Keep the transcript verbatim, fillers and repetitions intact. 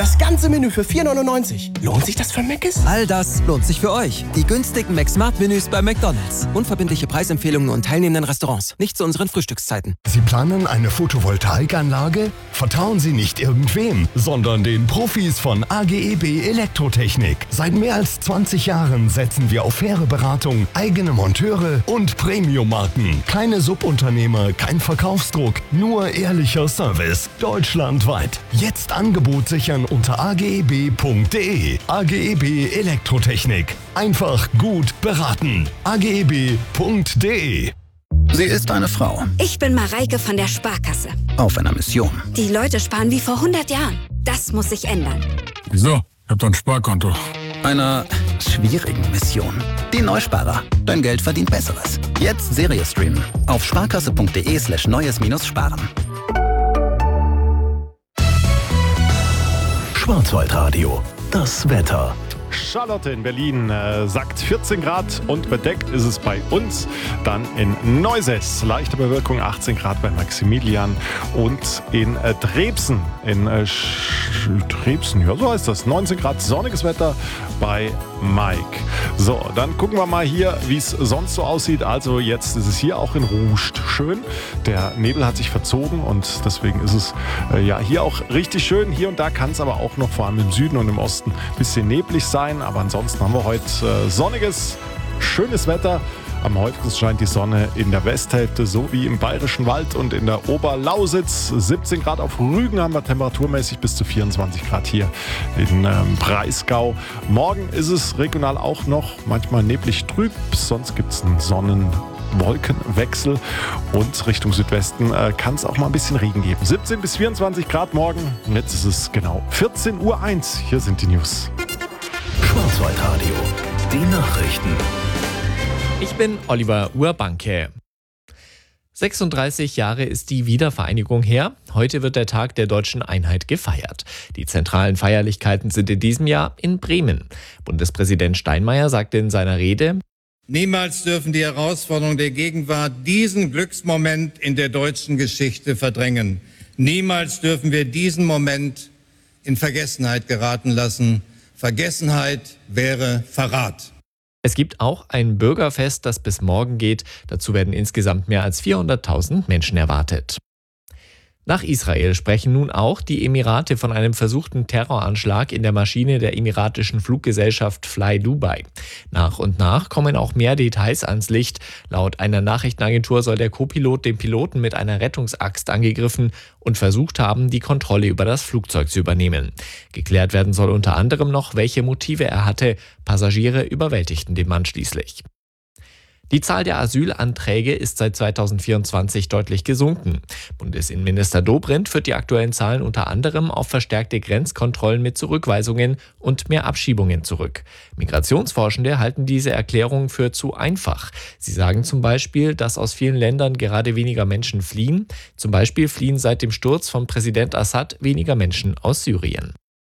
Das ganze Menü für vier neunundneunzig. Lohnt sich das für Mc's? All das lohnt sich für euch. Die günstigen McSmart-Menüs bei McDonald's. Unverbindliche Preisempfehlungen und teilnehmenden Restaurants. Nicht zu unseren Frühstückszeiten. Sie planen eine Photovoltaikanlage? Vertrauen Sie nicht irgendwem, sondern den Profis von A G E B Elektrotechnik. Seit mehr als zwanzig Jahren setzen wir auf faire Beratung, eigene Monteure und Premium-Marken. Keine Subunternehmer, kein Verkaufsdruck, nur ehrlicher Service. Deutschlandweit. Jetzt Angebot sichern unter a g e b punkt d e. A G E B Elektrotechnik. Einfach gut beraten. a g e b punkt d e. Sie ist eine Frau. Ich bin Mareike von der Sparkasse. Auf einer Mission. Die Leute sparen wie vor hundert Jahren. Das muss sich ändern. Wieso? Ich hab doch ein Sparkonto. Einer schwierigen Mission. Die Neusparer. Dein Geld verdient Besseres. Jetzt Serie streamen. Auf sparkasse.de slash neues minus sparen. Schwarzwaldradio. Das Wetter. Charlotte in Berlin äh, sagt vierzehn Grad und bedeckt ist es bei uns. Dann in Neusäß leichte Bewölkung, achtzehn Grad bei Maximilian. Und in äh, Drebsen, in äh, Drebsen, ja so heißt das, neunzehn Grad sonniges Wetter bei Mike. So, dann gucken wir mal hier, wie es sonst so aussieht. Also jetzt ist es hier auch in Rust schön. Der Nebel hat sich verzogen und deswegen ist es äh, ja hier auch richtig schön. Hier und da kann es aber auch noch vor allem im Süden und im Osten ein bisschen neblig sein. Aber ansonsten haben wir heute äh, sonniges, schönes Wetter. Am häufigsten scheint die Sonne in der Westhälfte sowie im Bayerischen Wald und in der Oberlausitz. siebzehn Grad auf Rügen haben wir temperaturmäßig bis zu vierundzwanzig Grad hier in ähm, Breisgau. Morgen ist es regional auch noch manchmal neblig trüb, sonst gibt es einen Sonnenwolkenwechsel und Richtung Südwesten äh, kann es auch mal ein bisschen Regen geben. siebzehn bis vierundzwanzig Grad morgen. Und jetzt ist es genau vierzehn Uhr eins. Hier sind die News. Schwarzwaldradio. Die Nachrichten. Ich bin Oliver Urbanke. sechsunddreißig Jahre ist die Wiedervereinigung her. Heute wird der Tag der deutschen Einheit gefeiert. Die zentralen Feierlichkeiten sind in diesem Jahr in Bremen. Bundespräsident Steinmeier sagte in seiner Rede: Niemals dürfen die Herausforderungen der Gegenwart diesen Glücksmoment in der deutschen Geschichte verdrängen. Niemals dürfen wir diesen Moment in Vergessenheit geraten lassen. Vergessenheit wäre Verrat. Es gibt auch ein Bürgerfest, das bis morgen geht. Dazu werden insgesamt mehr als vierhunderttausend Menschen erwartet. Nach Israel sprechen nun auch die Emirate von einem versuchten Terroranschlag in der Maschine der emiratischen Fluggesellschaft Fly Dubai. Nach und nach kommen auch mehr Details ans Licht. Laut einer Nachrichtenagentur soll der Co-Pilot den Piloten mit einer Rettungsaxt angegriffen und versucht haben, die Kontrolle über das Flugzeug zu übernehmen. Geklärt werden soll unter anderem noch, welche Motive er hatte. Passagiere überwältigten den Mann schließlich. Die Zahl der Asylanträge ist seit zweitausendvierundzwanzig deutlich gesunken. Bundesinnenminister Dobrindt führt die aktuellen Zahlen unter anderem auf verstärkte Grenzkontrollen mit Zurückweisungen und mehr Abschiebungen zurück. Migrationsforschende halten diese Erklärung für zu einfach. Sie sagen zum Beispiel, dass aus vielen Ländern gerade weniger Menschen fliehen. Zum Beispiel fliehen seit dem Sturz von Präsident Assad weniger Menschen aus Syrien.